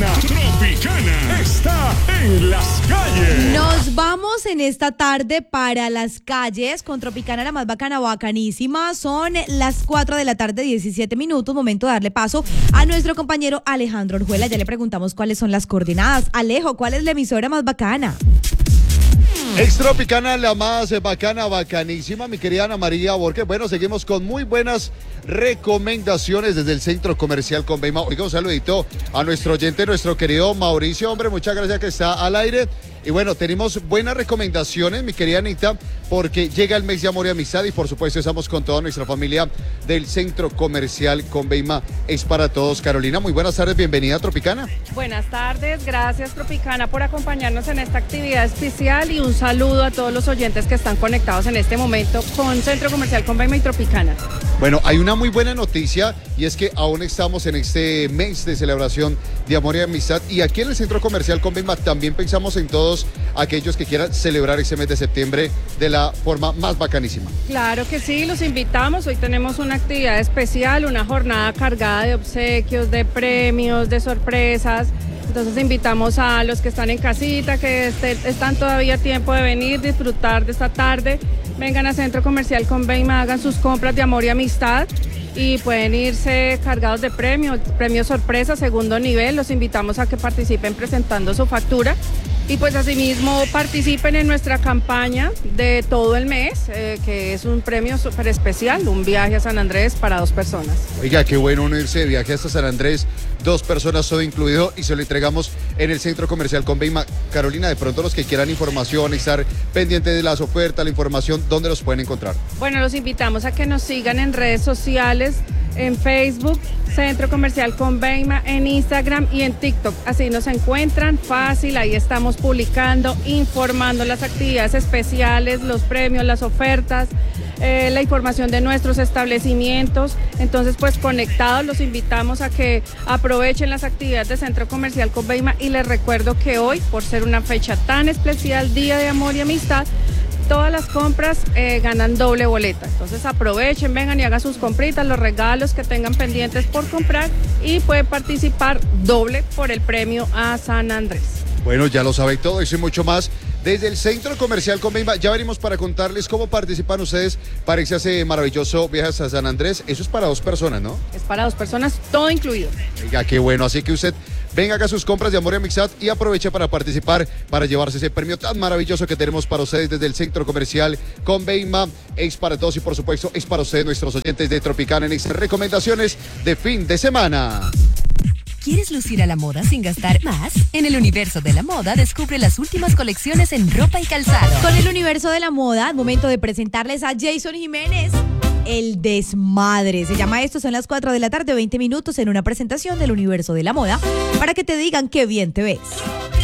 Tropicana está en las calles. Nos vamos en esta tarde para las calles con Tropicana, la más bacana, bacanísima. Son las 4 de la tarde, 17 minutos. Momento de darle paso a nuestro compañero Alejandro Orjuela. Ya le preguntamos cuáles son las coordenadas. Alejo, ¿cuál es la emisora más bacana? Tropicana, la más bacana, bacanísima, mi querida Ana María Borges. Bueno, seguimos con muy buenas recomendaciones desde el Centro Comercial Conveima. Oiga, un saludito a nuestro oyente, nuestro querido Mauricio. Hombre, muchas gracias que está al aire. Y bueno, tenemos buenas recomendaciones, mi querida Anita, porque llega el mes de amor y amistad y por supuesto estamos con toda nuestra familia del Centro Comercial Conveima. Es para todos. Carolina, muy buenas tardes, bienvenida a Tropicana. Buenas tardes, gracias Tropicana por acompañarnos en esta actividad especial y un saludo a todos los oyentes que están conectados en este momento con Centro Comercial Conveima y Tropicana. Bueno, hay una muy buena noticia y es que aún estamos en este mes de celebración de amor y amistad y aquí en el Centro Comercial Conveima también pensamos en todos aquellos que quieran celebrar este mes de septiembre de la forma más bacanísima. Claro que sí, los invitamos. Hoy tenemos una actividad especial, una jornada cargada de obsequios, de premios, de sorpresas. Entonces invitamos a los que están en casita, que están todavía a tiempo de venir, disfrutar de esta tarde. Vengan a Centro Comercial Conveima, hagan sus compras de amor y amistad y pueden irse cargados de premios sorpresa, segundo nivel. Los invitamos a que participen presentando su factura y pues asimismo participen en nuestra campaña de todo el mes, que es un premio súper especial, un viaje a San Andrés para 2 personas. Oiga, qué bueno uno irse de viaje hasta San Andrés, 2 personas todo incluido y se lo entregamos en el Centro Comercial Conveima. Carolina, de pronto los que quieran información, estar pendientes de las ofertas, la información, ¿dónde los pueden encontrar? Bueno, los invitamos a que nos sigan en redes sociales, en Facebook, Centro Comercial Conveima, en Instagram y en TikTok. Así nos encuentran fácil, ahí estamos publicando, informando las actividades especiales, los premios, las ofertas, la información de nuestros establecimientos. Entonces, pues conectados, los invitamos a que aprovechen las actividades de Centro Comercial Conveima y les recuerdo que hoy, por ser una fecha tan especial, Día de Amor y Amistad, todas las compras ganan doble boleta. Entonces aprovechen, vengan y hagan sus compritas, los regalos que tengan pendientes por comprar y pueden participar doble por el premio a San Andrés. Bueno, ya lo saben todo, eso y mucho más desde el Centro Comercial Conveima. Ya venimos para contarles cómo participan ustedes para ese maravilloso viaje a San Andrés. Eso es para 2 personas, ¿no? Es para 2 personas, todo incluido. Oiga, qué bueno, así que usted venga acá a sus compras de amor y amistad y aproveche para participar, para llevarse ese premio tan maravilloso que tenemos para ustedes desde el Centro Comercial Conveima. Es para todos y por supuesto es para ustedes, nuestros oyentes de Tropicana, en estas recomendaciones de fin de semana. ¿Quieres lucir a la moda sin gastar más? En el universo de la moda descubre las últimas colecciones en ropa y calzado. Con el universo de la moda, momento de presentarles a Jason Jiménez. El desmadre, se llama esto, son las 4 de la tarde, 20 minutos en una presentación del universo de la moda para que te digan qué bien te ves.